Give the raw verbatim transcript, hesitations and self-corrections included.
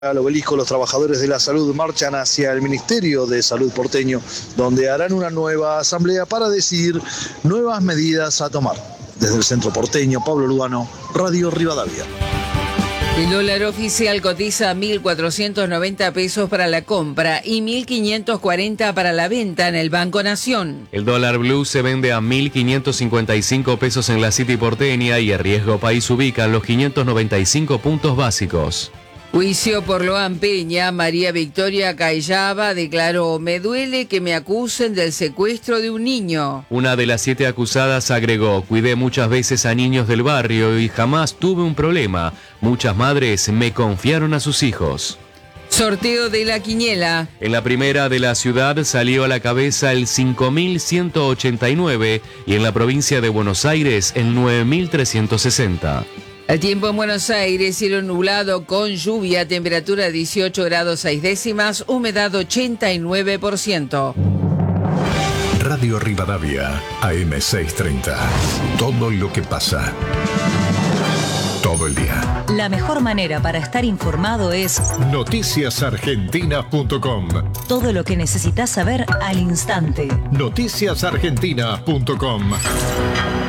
Al obelisco, los trabajadores de la salud marchan hacia el Ministerio de Salud porteño, donde harán una nueva asamblea para decidir nuevas medidas a tomar. Desde el centro porteño, Pablo Lugano, Radio Rivadavia. El dólar oficial cotiza mil cuatrocientos noventa pesos para la compra y mil quinientos cuarenta para la venta en el Banco Nación. El dólar blue se vende a mil quinientos cincuenta y cinco pesos en la City porteña y el Riesgo País ubica en los quinientos noventa y cinco puntos básicos. Juicio por Loan Peña. María Victoria Cayaba declaró: me duele que me acusen del secuestro de un niño. Una de las siete acusadas agregó: cuidé muchas veces a niños del barrio y jamás tuve un problema. Muchas madres me confiaron a sus hijos. Sorteo de la quiniela. En la primera de la ciudad salió a la cabeza el cinco mil ciento ochenta y nueve y en la provincia de Buenos Aires el nueve mil trescientos sesenta. El tiempo en Buenos Aires: cielo nublado con lluvia, temperatura dieciocho grados seis décimas, humedad ochenta y nueve por ciento. Radio Rivadavia, A M seiscientos treinta. Todo lo que pasa. Todo el día. La mejor manera para estar informado es noticias argentinas punto com. Todo lo que necesitas saber al instante. noticias argentinas punto com.